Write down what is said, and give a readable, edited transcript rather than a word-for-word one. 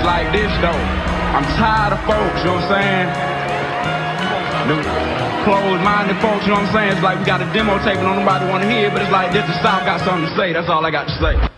like this, though. I'm tired of folks, you know what I'm saying? Them closed-minded folks, you know what I'm saying? It's like we got a demo tape and nobody want to hear it, but it's like this, the South got something to say. That's all I got to say.